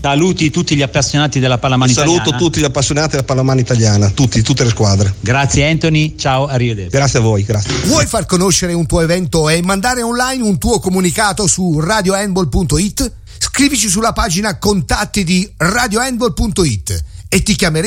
Saluti tutti gli appassionati della pallamano italiana. Saluto tutti gli appassionati della pallamano italiana, tutte le squadre. Grazie Anthony, ciao, arrivederci. Grazie a voi, grazie. Vuoi far conoscere un tuo evento e mandare online un tuo comunicato su radiohandball.it? Scrivici sulla pagina contatti di radiohandball.it e ti chiameremo